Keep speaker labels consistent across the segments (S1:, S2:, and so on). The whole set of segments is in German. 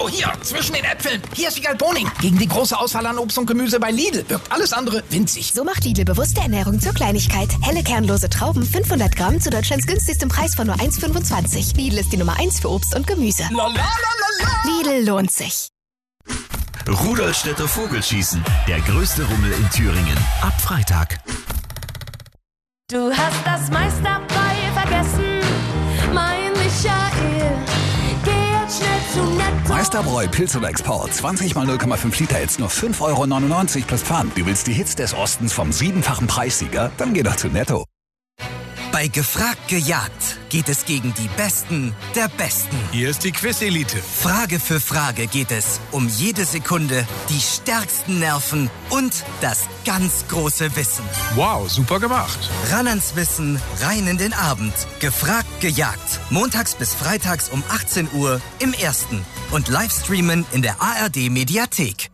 S1: Hallo, hier, zwischen den Äpfeln. Hier ist Wiegald Boning. Gegen die große Auswahl an Obst und Gemüse bei Lidl wirkt alles andere winzig.
S2: So macht Lidl bewusste Ernährung zur Kleinigkeit. Helle kernlose Trauben, 500 Gramm zu Deutschlands günstigstem Preis von nur 1,25. Lidl ist die Nummer 1 für Obst und Gemüse. Lidl lohnt sich.
S3: Rudolstädter Vogelschießen, der größte Rummel in Thüringen. Ab Freitag.
S4: Du hast das meiste dabei vergessen, mein Michael. Geh jetzt schnell zu Netto.
S5: Meisterbräu Pilz oder Export. 20 mal 0,5 Liter, jetzt nur 5,99 € plus Pfand. Du willst die Hits des Ostens vom 7-fachen Preissieger? Dann geh doch zu Netto.
S6: Bei Gefragt gejagt geht es gegen die Besten der Besten.
S7: Hier ist die Quiz-Elite.
S6: Frage für Frage geht es um jede Sekunde, die stärksten Nerven und das ganz große Wissen.
S7: Wow, super gemacht.
S6: Ran ans Wissen, rein in den Abend. Gefragt gejagt. Montags bis freitags um 18 Uhr im Ersten. Und Livestreamen in der ARD-Mediathek.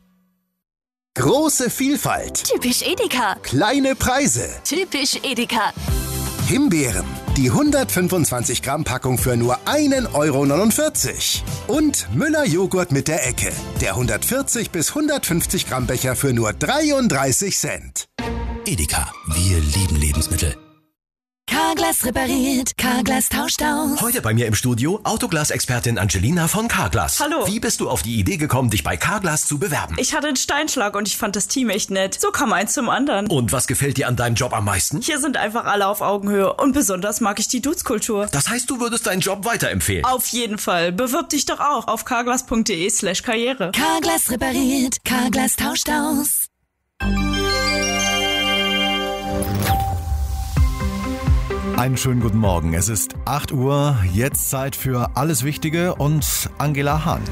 S8: Große Vielfalt.
S4: Typisch Edeka.
S8: Kleine Preise.
S4: Typisch Edeka.
S8: Himbeeren. Die 125 Gramm Packung für nur 1,49 €. Und Müller Joghurt mit der Ecke. Der 140 bis 150 Gramm Becher für nur 33 Cent.
S3: Edeka, wir lieben Lebensmittel.
S2: Carglass repariert, Carglass tauscht aus.
S3: Heute bei mir im Studio Autoglas-Expertin Angelina von Carglass.
S9: Hallo.
S3: Wie bist du auf die Idee gekommen, dich bei Carglass zu bewerben?
S9: Ich hatte einen Steinschlag und ich fand das Team echt nett. So kam eins zum anderen.
S3: Und was gefällt dir an deinem Job am meisten?
S9: Hier sind einfach alle auf Augenhöhe und besonders mag ich die Dudes-Kultur.
S3: Das heißt, du würdest deinen Job weiterempfehlen?
S9: Auf jeden Fall. Bewirb dich doch auch auf carglass.de/karriere.
S2: Carglass repariert, Carglass tauscht aus.
S10: Einen schönen guten Morgen. Es ist 8 Uhr, jetzt Zeit für Alles Wichtige und Angela Hahn.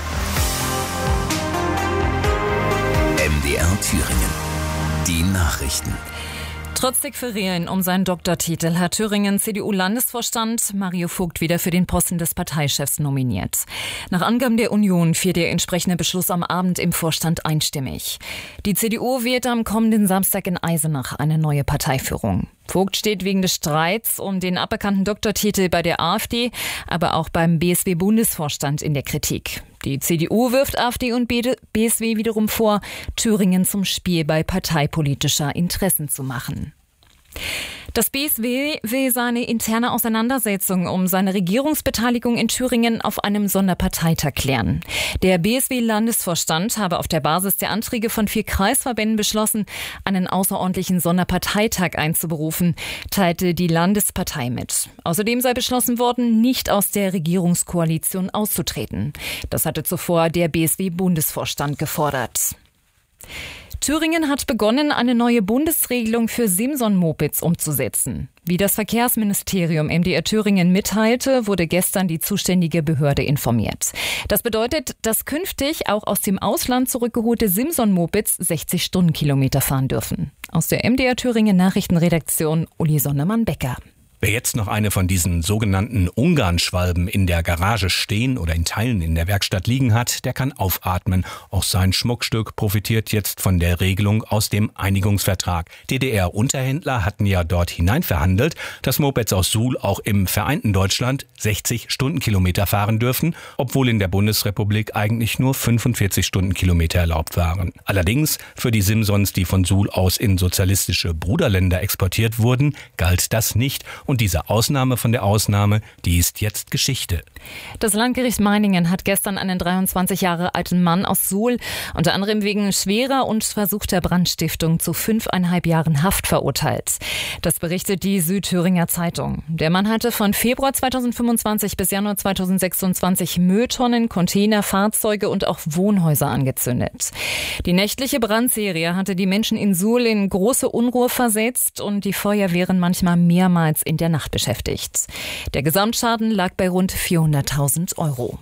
S3: MDR Thüringen. Die Nachrichten.
S11: Trotz der Querelen um seinen Doktortitel hat Thüringen CDU-Landesvorstand Mario Vogt wieder für den Posten des Parteichefs nominiert. Nach Angaben der Union fiel der entsprechende Beschluss am Abend im Vorstand einstimmig. Die CDU wählt am kommenden Samstag in Eisenach eine neue Parteiführung. Vogt steht wegen des Streits um den aberkannten Doktortitel bei der AfD, aber auch beim BSW-Bundesvorstand in der Kritik. Die CDU wirft AfD und BSW wiederum vor, Thüringen zum Spielball parteipolitischer Interessen zu machen. Das BSW will seine interne Auseinandersetzung um seine Regierungsbeteiligung in Thüringen auf einem Sonderparteitag klären. Der BSW-Landesvorstand habe auf der Basis der Anträge von 4 Kreisverbänden beschlossen, einen außerordentlichen Sonderparteitag einzuberufen, teilte die Landespartei mit. Außerdem sei beschlossen worden, nicht aus der Regierungskoalition auszutreten. Das hatte zuvor der BSW-Bundesvorstand gefordert. Thüringen hat begonnen, eine neue Bundesregelung für Simson-Mopeds umzusetzen. Wie das Verkehrsministerium MDR Thüringen mitteilte, wurde gestern die zuständige Behörde informiert. Das bedeutet, dass künftig auch aus dem Ausland zurückgeholte Simson-Mopeds 60 Stundenkilometer fahren dürfen. Aus der MDR Thüringen Nachrichtenredaktion Uli Sonnemann-Becker.
S7: Wer jetzt noch eine von diesen sogenannten Ungarnschwalben in der Garage stehen oder in Teilen in der Werkstatt liegen hat, der kann aufatmen. Auch sein Schmuckstück profitiert jetzt von der Regelung aus dem Einigungsvertrag. DDR-Unterhändler hatten ja dort hinein verhandelt, dass Mopeds aus Suhl auch im vereinten Deutschland 60 Stundenkilometer fahren dürfen, obwohl in der Bundesrepublik eigentlich nur 45 Stundenkilometer erlaubt waren. Allerdings für die Simsons, die von Suhl aus in sozialistische Bruderländer exportiert wurden, galt das nicht. Und diese Ausnahme von der Ausnahme, die ist jetzt Geschichte.
S11: Das Landgericht Meiningen hat gestern einen 23 Jahre alten Mann aus Suhl unter anderem wegen schwerer und versuchter Brandstiftung zu 5,5 Jahren Haft verurteilt. Das berichtet die Südthüringer Zeitung. Der Mann hatte von Februar 2025 bis Januar 2026 Mülltonnen, Container, Fahrzeuge und auch Wohnhäuser angezündet. Die nächtliche Brandserie hatte die Menschen in Suhl in große Unruhe versetzt und die Feuerwehren manchmal mehrmals in der Nacht beschäftigt. Der Gesamtschaden lag bei rund 400.000 €.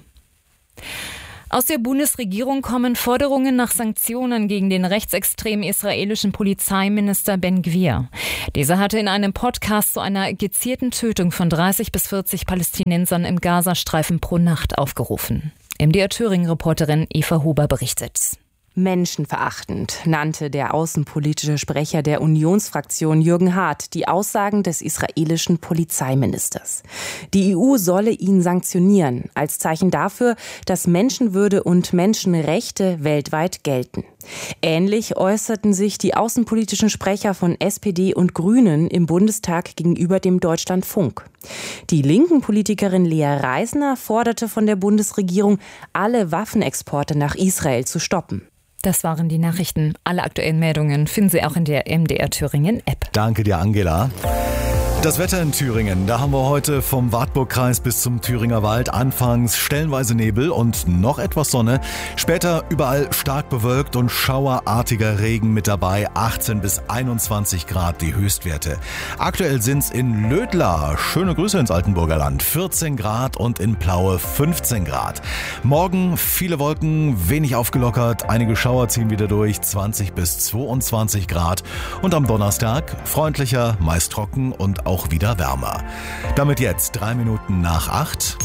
S11: Aus der Bundesregierung kommen Forderungen nach Sanktionen gegen den rechtsextremen israelischen Polizeiminister Ben Gvir. Dieser hatte in einem Podcast zu einer gezielten Tötung von 30 bis 40 Palästinensern im Gazastreifen pro Nacht aufgerufen. MDR Thüringen-Reporterin Eva Huber berichtet.
S12: Menschenverachtend nannte der außenpolitische Sprecher der Unionsfraktion Jürgen Hart die Aussagen des israelischen Polizeiministers. Die EU solle ihn sanktionieren, als Zeichen dafür, dass Menschenwürde und Menschenrechte weltweit gelten. Ähnlich äußerten sich die außenpolitischen Sprecher von SPD und Grünen im Bundestag gegenüber dem Deutschlandfunk. Die linken Politikerin Lea Reisner forderte von der Bundesregierung, alle Waffenexporte nach Israel zu stoppen.
S11: Das waren die Nachrichten. Alle aktuellen Meldungen finden Sie auch in der MDR Thüringen App.
S10: Danke dir, Angela. Das Wetter in Thüringen, da haben wir heute vom Wartburgkreis bis zum Thüringer Wald anfangs stellenweise Nebel und noch etwas Sonne. Später überall stark bewölkt und schauerartiger Regen mit dabei. 18 bis 21 Grad die Höchstwerte. Aktuell sind's in Lödla, schöne Grüße ins Altenburger Land, 14 Grad und in Plaue 15 Grad. Morgen viele Wolken, wenig aufgelockert, einige Schauer ziehen wieder durch, 20 bis 22 Grad. Und am Donnerstag freundlicher, meist trocken und auch wieder wärmer. Damit jetzt 3 Minuten nach 8.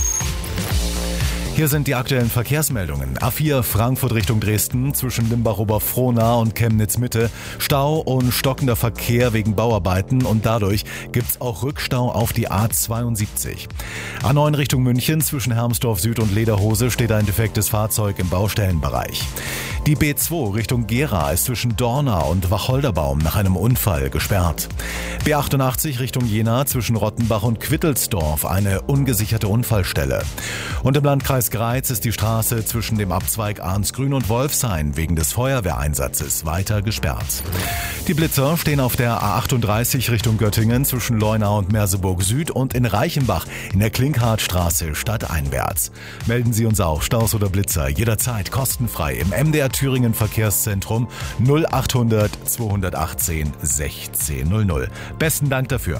S10: Hier sind die aktuellen Verkehrsmeldungen. A4 Frankfurt Richtung Dresden zwischen Limbach-Oberfrohna und Chemnitz-Mitte. Stau und stockender Verkehr wegen Bauarbeiten und dadurch gibt's auch Rückstau auf die A72. A9 Richtung München zwischen Hermsdorf Süd und Lederhose steht ein defektes Fahrzeug im Baustellenbereich. Die B2 Richtung Gera ist zwischen Dorna und Wacholderbaum nach einem Unfall gesperrt. B88 Richtung Jena zwischen Rottenbach und Quittelsdorf eine ungesicherte Unfallstelle. Und im Landkreis Greiz ist die Straße zwischen dem Abzweig Arnsgrün und Wolfshain wegen des Feuerwehreinsatzes weiter gesperrt. Die Blitzer stehen auf der A38 Richtung Göttingen zwischen Leuna und Merseburg Süd und in Reichenbach in der Klinkhartstraße stadteinwärts. Melden Sie uns auch Staus oder Blitzer jederzeit kostenfrei im MDR Thüringen Verkehrszentrum 0800 218 1600. Besten Dank dafür.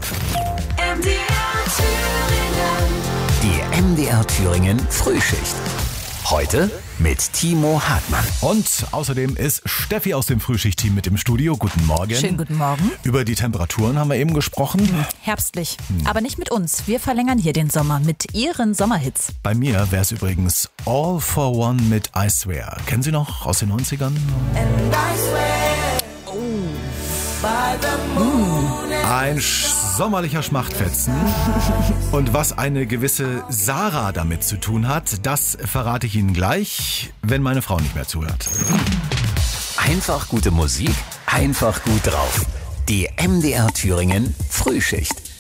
S3: Die MDR Thüringen Frühschicht. Heute mit Timo Hartmann.
S10: Und außerdem ist Steffi aus dem Frühschicht-Team mit im Studio. Guten Morgen.
S13: Schönen guten Morgen.
S10: Über die Temperaturen haben wir eben gesprochen.
S13: Herbstlich. Aber nicht mit uns. Wir verlängern hier den Sommer mit Ihren Sommerhits.
S10: Bei mir wäre es übrigens All for One mit I Swear. Kennen Sie noch aus den 90ern?
S4: And I swear, by the moon.
S10: Ein sommerlicher Schmachtfetzen. Und was eine gewisse Sarah damit zu tun hat, das verrate ich Ihnen gleich, wenn meine Frau nicht mehr zuhört.
S3: Einfach gute Musik, einfach gut drauf. Die MDR Thüringen Frühschicht.